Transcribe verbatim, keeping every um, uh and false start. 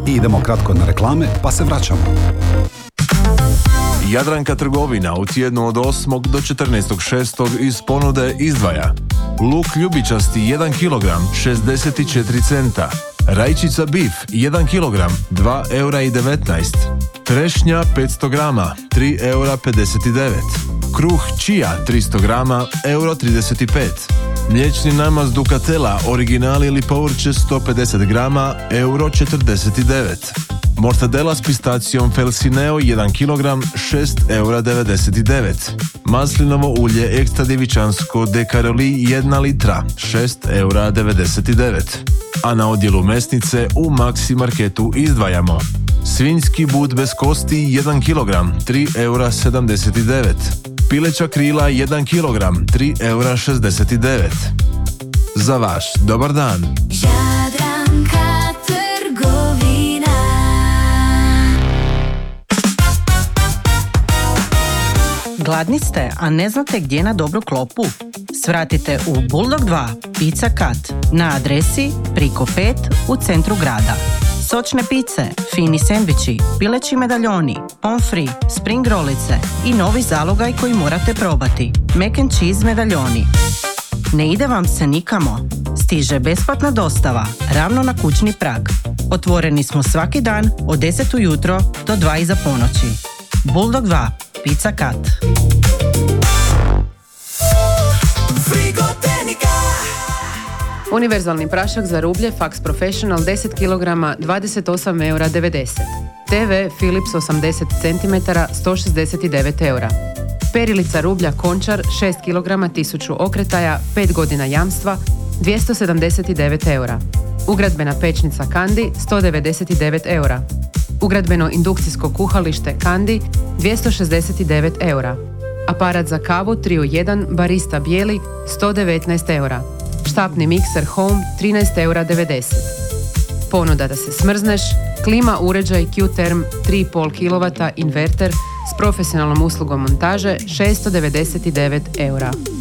I idemo kratko na reklame, pa se vraćamo. Jadranka trgovina u tjednu od osmog do četrnaestog šestog iz ponude izdvaja luk ljubičasti jedan kilogram šezdeset četiri centa, rajčica bif jedan kilogram dva eura i devetnaest, trešnja petsto grama tri eura pedeset devet, kruh čija tristo grama euro trideset pet, mliječni namaz Ducatela original ili povrće sto pedeset grama euro četrdeset devet, mortadela s pistacijom Felsineo jedan kilogram šest eura devedeset devet, maslinovo ulje ekstra djevičansko De Karoli jedna litra šest eura devedeset devet. A na odjelu mesnice u Maxi Marketu izdvajamo svinjski but bez kosti jedan kilogram tri eura sedamdeset devet, pileća krila jedan kilogram tri eura šezdeset devet. Za vaš dobar dan. Jadranka trgovina. Gladni ste, a ne znate gdje na dobru klopu? Svratite u Bulldog dva Pizza Cut na adresi Priko pet u centru grada. Sočne pice, fini sendviči, pileći medaljoni, pomfri, spring rolice i novi zalogaj koji morate probati, mac and cheese medaljoni. Ne ide vam se nikamo. Stiže besplatna dostava, ravno na kućni prag. Otvoreni smo svaki dan od deset ujutro do dva iza ponoći. Bulldog dva Pizza Cut. Univerzalni prašak za rublje Fax Professional deset kilograma dvadeset osam eura devedeset. te ve Philips osamdeset centimetara sto šezdeset devet eura. Perilica rublja Končar šest kilograma tisuću okretaja pet godina jamstva dvjesto sedamdeset devet eura. Ugradbena pečnica Kandi sto devedeset devet eura. Ugradbeno indukcijsko kuhalište Kandi dvjesto šezdeset devet eura. Aparat za kavu tri u jedan Barista bijeli sto devetnaest eura. Štapni mikser Home trinaest eura devedeset. Ponuda da se smrzneš, klima uređaj Q-Term tri i pol kilovata inverter s profesionalnom uslugom montaže šesto devedeset devet eura.